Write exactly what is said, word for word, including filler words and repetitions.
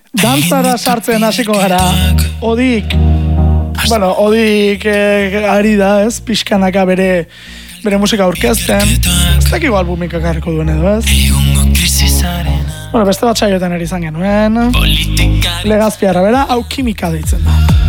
dantzara sartzen hasiko gara. Odik, bueno, Odik eh, ari da, ez? Pixkanaka bere, bere musika aurkezten. Ez dakigu albumik akarriko duen edo, ez? Bueno, beste bat saioetan eri izan genuen. Legazpiarra bera, hau kimika deitzen da.